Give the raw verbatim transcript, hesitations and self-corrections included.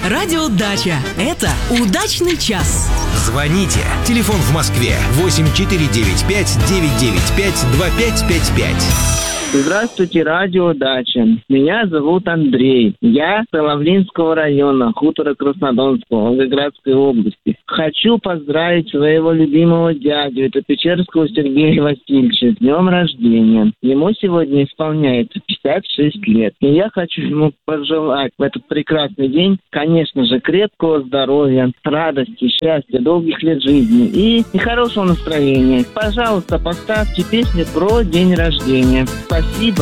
Радио Дача. Это удачный час. Звоните. Телефон в Москве восемь четыре девять пять девять девять пять два пять пять пять. Здравствуйте, радио Дача. Меня зовут Андрей. Я с Соловлинского района, хутора Краснодонского, Волгоградской области. Хочу поздравить своего любимого дядю, это Печерского Сергея Васильевича, с днем рождения. Ему сегодня исполняется пятьдесят шесть лет. И я хочу ему пожелать в этот прекрасный день, конечно же, крепкого здоровья, радости, счастья, долгих лет жизни и, и хорошего настроения. Пожалуйста, поставьте песню про день рождения. Спасибо.